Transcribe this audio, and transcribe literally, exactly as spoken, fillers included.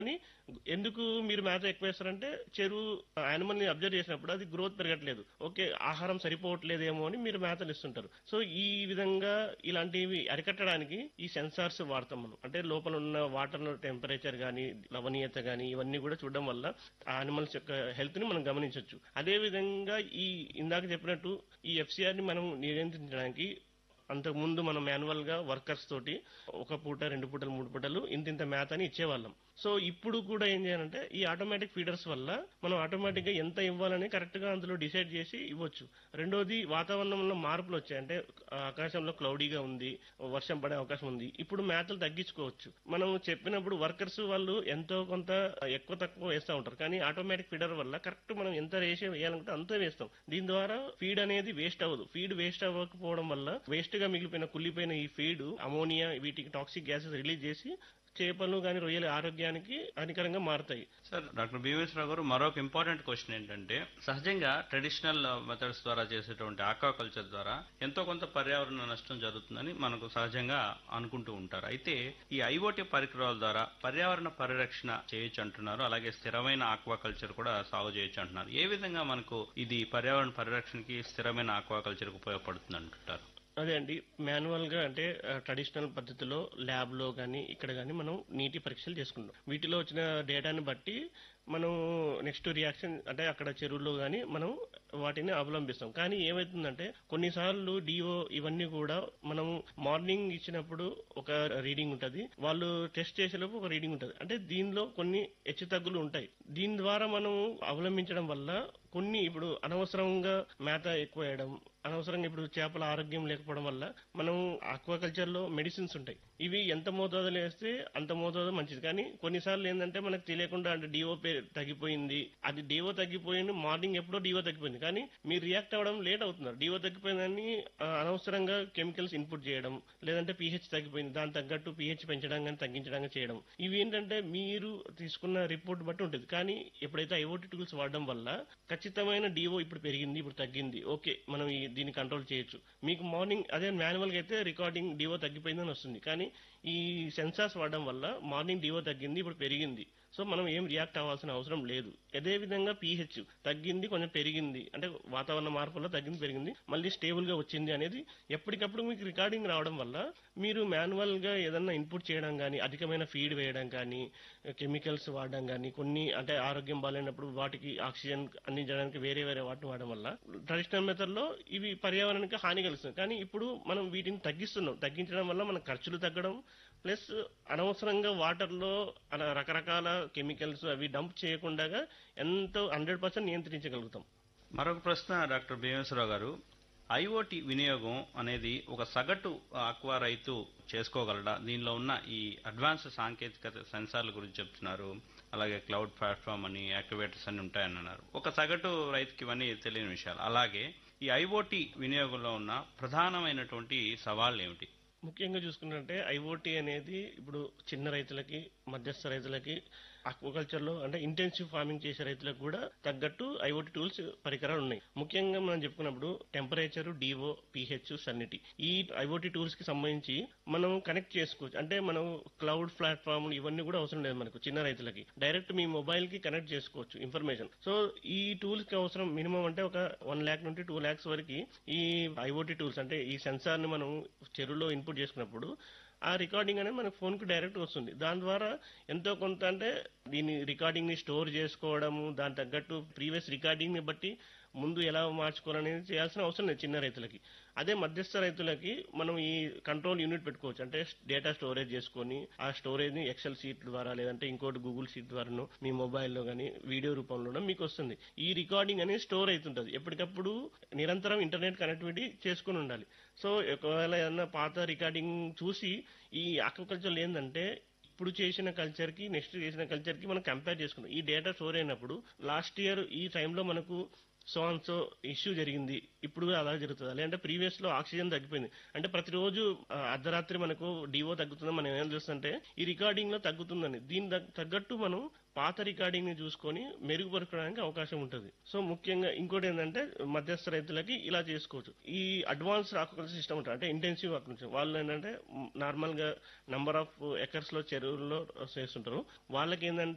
కానీ ఎందుకు మీరు మేత ఎక్కువ వేస్తారంటే చెరువు యానిమల్ ని అబ్జర్వ్ చేసినప్పుడు అది గ్రోత్ పెరగట్లేదు, ఓకే ఆహారం సరిపోవట్లేదేమో అని మీరు మేతలు ఇస్తుంటారు. సో ఈ విధంగా ఇలాంటివి అరికట్టడానికి ఈ సెన్సార్స్ వాడతాం మనం. అంటే లోపల ఉన్న వాటర్ టెంపరేచర్ గానీ లవణీయత గానీ ఇవన్నీ కూడా చూడడం వల్ల యానిమల్స్ యొక్క హెల్త్ ని మనం గమనించవచ్చు. అదే విధంగా ఈ ఇందాక చెప్పినట్టు ఈ ఎఫ్సిఆర్ ని మనం నియంత్రించడానికి అంతకు ముందు మనం మాన్యువల్ గా వర్కర్స్ తోటి ఒక పూట రెండు పూటలు మూడు పూటలు ఇంత ఇంత మేత అని ఇచ్చేవాళ్ళం. సో ఇప్పుడు కూడా ఏం చేయాలంటే ఈ ఆటోమేటిక్ ఫీడర్స్ వల్ల మనం ఆటోమేటిక్ గా ఎంత ఇవ్వాలని కరెక్ట్ గా అందులో డిసైడ్ చేసి ఇవ్వచ్చు. రెండోది వాతావరణంలో మార్పులు వచ్చాయి, అంటే ఆకాశంలో క్లౌడీగా ఉంది, వర్షం పడే అవకాశం ఉంది, ఇప్పుడు మేతలు తగ్గించుకోవచ్చు. మనం చెప్పినప్పుడు వర్కర్స్ వాళ్ళు ఎంతో కొంత ఎక్కువ తక్కువ వేస్తూ ఉంటారు, కానీ ఆటోమేటిక్ ఫీడర్ వల్ల కరెక్ట్ మనం ఎంత రేషియో వేయాలంటే అంతే వేస్తాం. దీని ద్వారా ఫీడ్ అనేది వేస్ట్ అవ్వదు. ఫీడ్ వేస్ట్ అవ్వకపోవడం వల్ల వేస్ట్ గా మిగిలిపోయిన కుళ్ళిపోయిన ఈ ఫీడ్ అమోనియా వీటికి టాక్సిక్ గ్యాసెస్ రిలీజ్ చేసి చేపలు కానీ రొయ్యల ఆరోగ్యానికి హానికరంగా మారుతాయి. సార్, డాక్టర్ భీమేశ్వరరావు గారు, మరొక ఇంపార్టెంట్ క్వశ్చన్ ఏంటంటే సహజంగా ట్రెడిషనల్ మెథడ్స్ ద్వారా చేసేటువంటి ఆక్వాకల్చర్ ద్వారా ఎంతో కొంత పర్యావరణ నష్టం జరుగుతుందని మనకు సహజంగా అనుకుంటూ ఉంటారు. అయితే ఈ ఐఓటీ పరికరాల ద్వారా పర్యావరణ పరిరక్షణ చేయొచ్చు అంటున్నారు, అలాగే స్థిరమైన ఆక్వాకల్చర్ కూడా సాగు చేయొచ్చు అంటున్నారు. ఏ విధంగా మనకు ఇది పర్యావరణ పరిరక్షణకి స్థిరమైన ఆక్వాకల్చర్ ఉపయోగపడుతుంది అంటుంటారు? అదే అండి, మాన్యువల్ గా అంటే ట్రెడిషనల్ పద్ధతిలో ల్యాబ్ లో గానీ ఇక్కడ గానీ మనం నీటి పరీక్షలు చేసుకుంటాం. వీటిలో వచ్చిన డేటాని బట్టి మనం నెక్స్ట్ రియాక్షన్ అంటే అక్కడ చెరువుల్లో గానీ మనం వాటిని అవలంబిస్తాం. కానీ ఏమైతుందంటే కొన్నిసార్లు డిఓ ఇవన్నీ కూడా మనం మార్నింగ్ ఇచ్చినప్పుడు ఒక రీడింగ్ ఉంటది, వాళ్ళు టెస్ట్ చేసేలోపు ఒక రీడింగ్ ఉంటది. అంటే దీనిలో కొన్ని హెచ్చు తగ్గులు ఉంటాయి. దీని ద్వారా మనం అవలంబించడం వల్ల కొన్ని ఇప్పుడు అనవసరంగా మేత ఎక్కువ వేయడం, అనవసరంగా ఇప్పుడు చేపల ఆరోగ్యం లేకపోవడం వల్ల మనం ఆక్వాకల్చర్ లో మెడిసిన్స్ ఉంటాయి, ఇవి ఎంత మోతాదులో వేస్తే అంత మోతాదు మంచిది. కానీ కొన్నిసార్లు ఏంటంటే మనకు తెలియకుండా అంటే డిఓ తగ్గిపోయింది, అది డిఓ తగ్గిపోయింది మార్నింగ్ ఎప్పుడో డిఓ తగ్గిపోయింది, కానీ మీరు రియాక్ట్ అవ్వడం లేట్ అవుతున్నారు. డిఓ తగ్గిపోయిందని అనవసరంగా కెమికల్స్ ఇన్పుట్ చేయడం, లేదంటే పీహెచ్ తగ్గిపోయింది దాని తగ్గట్టు పీహెచ్ పెంచడం కానీ తగ్గించడం కానీ చేయడం, ఇవి ఏంటంటే మీరు తీసుకున్న రిపోర్ట్ బట్టి ఉంటుంది. కానీ ఎప్పుడైతే ఐఓటీ టూల్స్ వాడడం వల్ల ఖచ్చితమైన డిఓ ఇప్పుడు పెరిగింది ఇప్పుడు తగ్గింది, ఓకే మనం ఈ దీన్ని కంట్రోల్ చేయొచ్చు. మీకు మార్నింగ్ అదే మాన్యువల్ గా అయితే రికార్డింగ్ డిఓ తగ్గిపోయిందని వస్తుంది, కానీ ఈ సెన్సార్స్ వాడడం వల్ల మార్నింగ్ డిఓ తగ్గింది ఇప్పుడు పెరిగింది, సో మనం ఏం రియాక్ట్ అవ్వాల్సిన అవసరం లేదు. అదే విధంగా పీహెచ్ తగ్గింది కొంచెం పెరిగింది, అంటే వాతావరణ మార్పుల్లో తగ్గింది పెరిగింది మళ్ళీ స్టేబుల్ గా వచ్చింది అనేది ఎప్పటికప్పుడు మీకు రికార్డింగ్ రావడం వల్ల మీరు మాన్యువల్ గా ఏదన్నా ఇన్పుట్ చేయడం కానీ అధికమైన ఫీడ్ వేయడం కానీ కెమికల్స్ వాడడం కానీ కొన్ని అంటే ఆరోగ్యం బాగాలేనప్పుడు వాటికి ఆక్సిజన్ అందించడానికి వేరే వేరే వాటిని వాడడం వల్ల ట్రెడిషనల్ మెథడ్ లో ఇవి పర్యావరణానికి హాని కలుస్తుంది. కానీ ఇప్పుడు మనం వీటిని తగ్గిస్తున్నాం, తగ్గించడం వల్ల మన ఖర్చులు తగ్గడం ప్లస్ అనవసరంగా వాటర్ లో అలా రకరకాల కెమికల్స్ అవి డంప్ చేయకుండా ఎంతో హండ్రెడ్ పర్సెంట్ నియంత్రించగలుగుతాం. మరొక ప్రశ్న డాక్టర్ భీమేశ్వరరావు గారు, ఐఓటీ వినియోగం అనేది ఒక సగటు ఆక్వా రైతు చేసుకోగలడా? దీనిలో ఉన్న ఈ అడ్వాన్స్ సాంకేతికత సెన్సార్ల గురించి చెప్తున్నారు, అలాగే క్లౌడ్ ప్లాట్ఫామ్ అని యాక్టివేటర్స్ అని ఉంటాయని అన్నారు. ఒక సగటు రైతుకి ఇవన్నీ తెలియని విషయాలు. అలాగే ఈ ఐఓటీ వినియోగంలో ఉన్న ప్రధానమైనటువంటి సవాళ్లు ఏమిటి? ముఖ్యంగా చూసుకున్నట్టే ఐఓటీ అనేది ఇప్పుడు చిన్న రైతులకి మధ్యస్థ రైతులకి ఆక్వాకల్చర్ లో అంటే ఇంటెన్సివ్ ఫార్మింగ్ చేసే రైతులకు కూడా తగ్గట్టు ఐఓటీ టూల్స్ పరికరాలు ఉన్నాయి. ముఖ్యంగా మనం చెప్పుకున్నప్పుడు టెంపరేచర్, డిఓ, పీహెచ్, సన్నిటీ ఈ ఐఓటీ టూల్స్ కి సంబంధించి మనం కనెక్ట్ చేసుకోవచ్చు. అంటే మనం క్లౌడ్ ప్లాట్ఫామ్ ఇవన్నీ కూడా అవసరం లేదు మనకు చిన్న రైతులకి, డైరెక్ట్ మీ మొబైల్ కి కనెక్ట్ చేసుకోవచ్చు ఇన్ఫర్మేషన్. సో ఈ టూల్స్ కి అవసరం మినిమం అంటే ఒక వన్ ల్యాక్ నుండి టూ ల్యాక్స్ వరకు ఈ ఐఓటీ టూల్స్ అంటే ఈ సెన్సార్ ని మనం చెరువులో ఇన్పుట్ చేసుకున్నప్పుడు ఆ రికార్డింగ్ అనేది మన ఫోన్ కు డైరెక్ట్ వస్తుంది. దాని ద్వారా ఎంతో కొంత అంటే దీని రికార్డింగ్ ని స్టోర్ చేసుకోవడము, దాని తగ్గట్టు ప్రీవియస్ రికార్డింగ్ ని బట్టి ముందు ఎలా మార్చుకోవాలనేది చేయాల్సిన అవసరం లేదు చిన్న రైతులకి. అదే మధ్యస్థ రైతులకి మనం ఈ కంట్రోల్ యూనిట్ పెట్టుకోవచ్చు, అంటే డేటా స్టోరేజ్ చేసుకొని ఆ స్టోరేజ్ ని ఎక్సెల్ షీట్ ద్వారా లేదంటే ఇంకోటి గూగుల్ షీట్ ద్వారాను మీ మొబైల్లో గానీ వీడియో రూపంలో మీకు వస్తుంది. ఈ రికార్డింగ్ అనేది స్టోర్ అవుతుంటది, ఎప్పటికప్పుడు నిరంతరం ఇంటర్నెట్ కనెక్టివిటీ చేసుకుని ఉండాలి. సో ఒకవేళ ఏదన్నా పాత రికార్డింగ్ చూసి ఈ ఆక్వాకల్చర్ ఏంటంటే ఇప్పుడు చేసిన కల్చర్ కి నెక్స్ట్ చేసిన కల్చర్ కి మనం కంపేర్ చేసుకుంటాం. ఈ డేటా స్టోర్ అయినప్పుడు లాస్ట్ ఇయర్ ఈ టైంలో మనకు సో అండ్ సో ఇష్యూ జరిగింది, ఇప్పుడు అలా జరుగుతుంది. లేదంటే ప్రీవియస్ లో ఆక్సిజన్ తగ్గిపోయింది అంటే ప్రతిరోజు అర్ధరాత్రి మనకు డిఓ తగ్గుతుందని మనం ఏం చూస్తుంటే ఈ రికార్డింగ్ లో తగ్గుతుందని దీని తగ్గట్టు మనం పాత రికార్డింగ్ ని చూసుకొని మెరుగుపరచడానికి అవకాశం ఉంటుంది. సో ముఖ్యంగా ఇంకోటి ఏంటంటే మధ్యస్థ రైతులకి ఇలా చేసుకోవచ్చు. ఈ అడ్వాన్స్ ఆక్వాకల్చర్ సిస్టమ్ ఉంటుంది, అంటే ఇంటెన్సివ్ ఆక్వాకల్చర్ వాళ్ళు ఏంటంటే నార్మల్ గా నంబర్ ఆఫ్ ఎకర్స్ లో చెరువుల్లో చేస్తుంటారు. వాళ్ళకి ఏంటంటే